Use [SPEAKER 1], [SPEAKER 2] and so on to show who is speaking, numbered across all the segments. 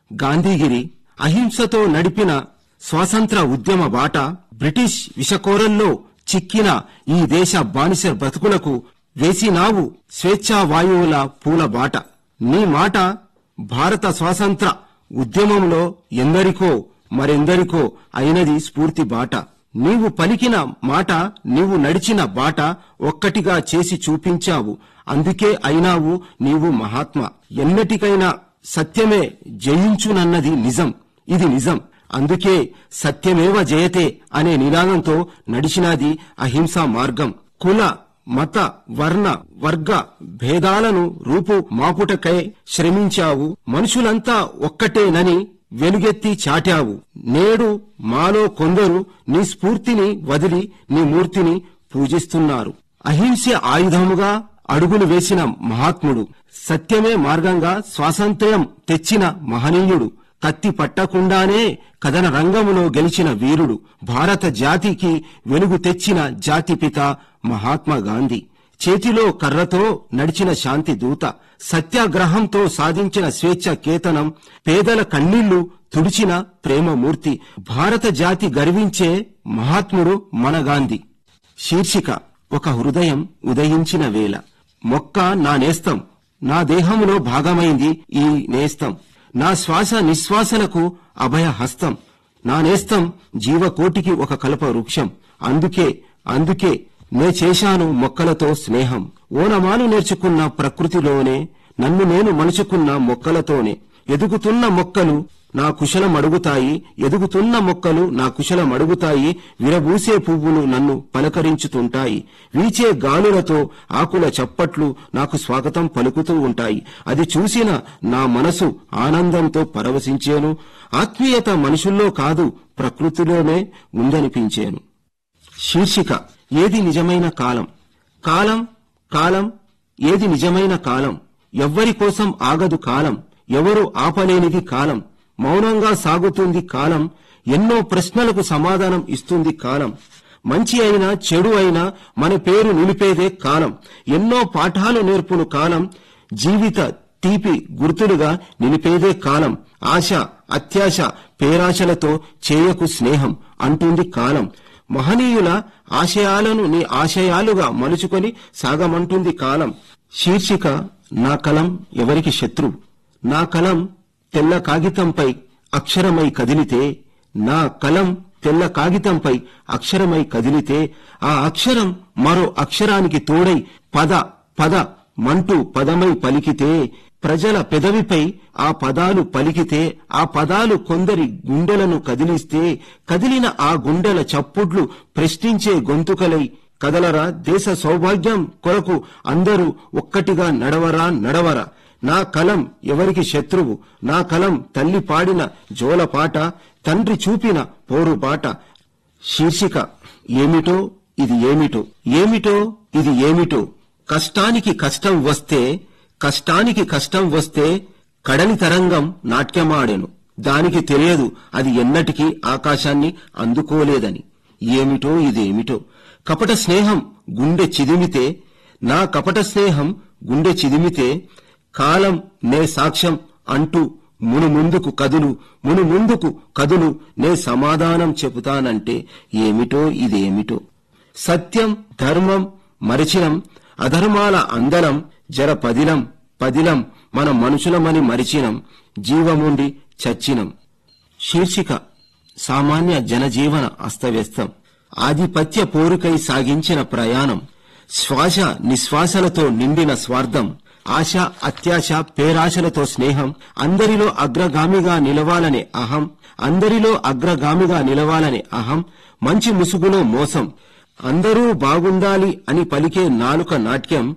[SPEAKER 1] గాంధీగిరి అహింసతో నడిపిన స్వాతంత్ర ఉద్యమ బాట, బ్రిటిష్ విషకోరల్లో చిక్కిన ఈ దేశ బానిస బ్రతుకులకు వేసినావు స్వేచ్ఛా వాయువుల పూల బాట. నీ మాట భారత స్వాతంత్ర ఉద్యమంలో ఎందరికో మరెందరికో అయినది స్ఫూర్తి బాట. నీవు పలికిన మాట, నీవు నడిచిన బాట ఒక్కటిగా చేసి చూపించావు. అందుకే అయినావు నీవు మహాత్మా. ఎన్నటికైనా సత్యమే జయించునన్నది నిజం, ఇది నిజం. అందుకే సత్యమేవ జయతే అనే నినాదంతో నడిచినది అహింసా మార్గం. కుల, మత, వర్ణ, వర్గ భేదాలను రూపు మాపుటకై శ్రమించావు. మనుషులంతా ఒక్కటేనని వెలుగెత్తి చాటావు. నేడు మాలో కొందరు నీ స్ఫూర్తిని వదిలి నీ మూర్తిని పూజిస్తున్నారు. అహింస ఆయుధముగా అడుగులు వేసిన మహాత్ముడు, సత్యమే మార్గంగా స్వాతంత్ర్యం తెచ్చిన మహనీయుడు, కత్తి పట్టకుండానే కథన రంగములో గెలిచిన వీరుడు, భారత జాతికి వెలుగు తెచ్చిన జాతిపిత మహాత్మా గాంధీ. చేతిలో కర్రతో నడిచిన శాంతి దూత, సత్యాగ్రహంతో సాధించిన స్వేచ్ఛ కేతనం, పేదల కన్నీళ్లు తుడిచిన ప్రేమమూర్తి. భారత జాతి గర్వించే మహాత్ముడు మన గాంధీ. శీర్షిక: ఒక హృదయం ఉదయించిన వేళ. మొక్క నా నేస్తం, నా దేహంలో భాగమైంది ఈ నేస్తం. నా శ్వాస నిశ్వాసలకు అభయ హస్తం. నా నేస్తం జీవకోటికి ఒక కల్ప వృక్షం. అందుకే నే చేశాను మొక్కలతో స్నేహం. ఓనమాలు నేర్చుకున్న ప్రకృతిలోనే, నన్ను నేను మలుచుకున్న మొక్కలతోనే. ఎదుగుతున్న మొక్కలు నా కుశలం అడుగుతాయి, ఎదుగుతున్న మొక్కలు నా కుశలం అడుగుతాయి. విరబూసే పువ్వులు నన్ను పలకరించుతుంటాయి. వీచే గాలులతో ఆకుల చప్పట్లు నాకు స్వాగతం పలుకుతూ ఉంటాయి. అది చూసిన నా మనసు ఆనందంతో పరవశించేను. ఆత్మీయత మనుషుల్లో కాదు, ప్రకృతిలోనే ఉందనిపించేను. శీర్షిక: ఏది నిజమైన కాలం. కాలం ఏది నిజమైన కాలం. ఎవ్వరి కోసం ఆగదు కాలం, ఎవరు ఆపలేనిది కాలం. మౌనంగా సాగుతుంది కాలం, ఎన్నో ప్రశ్నలకు సమాధానం ఇస్తుంది కాలం. మంచి అయినా చెడు అయినా మన పేరు నిలిపేదే కాలం. ఎన్నో పాఠాలు నేర్పును కాలం, జీవిత తీపి గుర్తులుగా నిలిపేదే కాలం. ఆశ, అత్యాశ, పేరాశలతో చేయకు స్నేహం అంటుంది కాలం. మహనీయుల ఆశయాలను నీ ఆశయాలుగా మలుచుకొని సాగమంటుంది కాలం. శీర్షిక: నా కలం ఎవరికి శత్రు. నా కలం తెల్ల కాగితంపై అక్షరమై కదిలితే, నా కలం తెల్ల కాగితంపై అక్షరమై కదిలితే, ఆ అక్షరం మరో అక్షరానికి తోడై పద మంటూ పదమై పలికితే, ప్రజల పెదవిపై ఆ పదాలు పలికితే, ఆ పదాలు కొందరి గుండెలను కదిలిస్తే, కదిలిన ఆ గుండెల చప్పుడ్లు ప్రశ్నించే గొంతుకలై కదలరా. దేశ సౌభాగ్యం కొరకు అందరూ ఒక్కటిగా నడవరా. నా కలం ఎవరికి శత్రువు. నా కలం తల్లి పాడిన జోలపాట, తండ్రి చూపిన పోరుబాట. శీర్షిక: ఏమిటో ఇది ఏమిటో. ఏమిటో ఇది ఏమిటో. కష్టానికి కష్టం వస్తే కడలి తరంగం నాట్యమాడెను. దానికి తెలియదు అది ఎన్నటికీ ఆకాశాన్ని అందుకోలేదని. ఏమిటో ఇదేమిటో. కపట స్నేహం గుండె చిదిమితే, నా కపట స్నేహం గుండె చిదిమితే, కాలం నే సాక్ష్యం అంటూ మునుముందుకు కదులు, నే సమాధానం చెబుతానంటే ఏమిటో ఇదేమిటో. సత్యం ధర్మం మరిచినం, అధర్మాల అందలం జర పదిలం మన మనుషులమని మరిచినం, జీవముండి చచ్చినం. శీర్షిక: సామాన్య జనజీవన అస్తవ్యస్తం. ఆధిపత్య పోరుకై సాగించిన ప్రయాణం, శ్వాస నిశ్వాసలతో నిండిన స్వార్థం, ఆశ అత్యాశ పేరాశలతో స్నేహం, అందరిలో అగ్రగామిగా నిలవాలనే అహం, మంచి ముసుగులో మోసం, అందరూ బాగుండాలి అని పలికే నాలుక నాట్యం,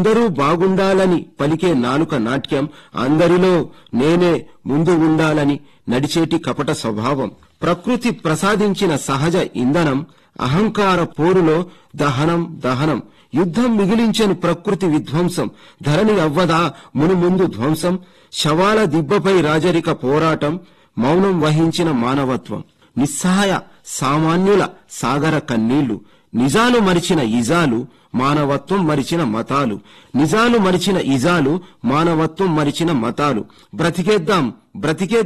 [SPEAKER 1] అందరిలో నేనే ముందు ఉండాలని నడిచేటి కపట స్వభావం. ప్రకృతి ప్రసాదించిన సహజ ఇంధనం, అహంకార పోరులో దహనం. యుద్ధం మిగిలించని ప్రకృతి విధ్వంసం, ధరణి అవ్వదా మునుముందు ధ్వంసం. శవాల దిబ్బపై రాజరిక పోరాటం, మౌనం వహించిన మానవత్వం. నిస్సహాయ సామాన్యుల సాగర కన్నీళ్లు, నిజాలు మరిచిన ఇజాలు, మానవత్వం మరిచిన మతాలు. నిజాలు మరిచిన ఇజాలు, మానవత్వం మరిచిన మతాలు. బ్రతికేద్దాం